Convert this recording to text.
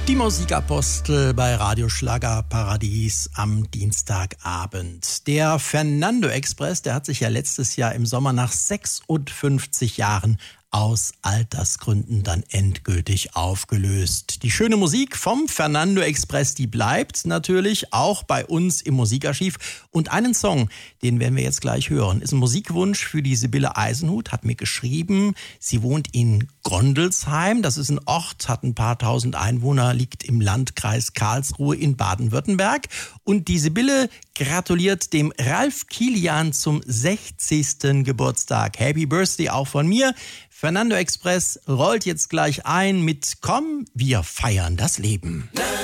Die Musikapostel bei Radio Schlagerparadies am Dienstagabend. Der Fernando Express, der hat sich ja letztes Jahr im Sommer nach 56 Jahren aus Altersgründen dann endgültig aufgelöst. Die schöne Musik vom Fernando Express, die bleibt natürlich auch bei uns im Musikarchiv. Und einen Song, den werden wir jetzt gleich hören, ist ein Musikwunsch für die Sibylle Eisenhut, hat mir geschrieben. Sie wohnt in Gondelsheim, das ist ein Ort, hat ein paar tausend Einwohner, liegt im Landkreis Karlsruhe in Baden-Württemberg. Und die Sibylle gratuliert dem Ralf Kilian zum 60. Geburtstag. Happy Birthday auch von mir. Fernando Express rollt jetzt gleich ein mit Komm, wir feiern das Leben.